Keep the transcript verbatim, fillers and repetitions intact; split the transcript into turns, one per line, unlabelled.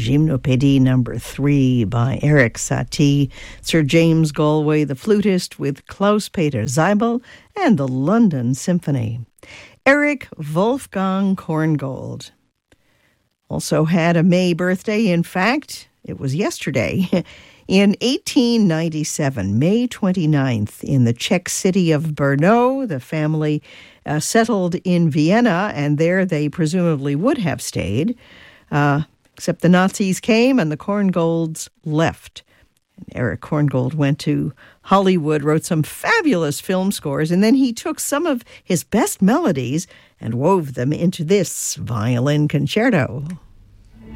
Gymnopédie number three by Erik Satie, Sir James Galway the flutist with Klaus-Peter Zeibel and the London Symphony. Eric Wolfgang Korngold also had a May birthday. In fact, it was yesterday. In eighteen ninety-seven, May twenty-ninth, in the Czech city of Brno, the family uh, settled in Vienna, and there they presumably would have stayed, uh, except the Nazis came and the Korngolds left. And Eric Korngold went to Hollywood, wrote some fabulous film scores, and then he took some of his best melodies and wove them into this violin concerto.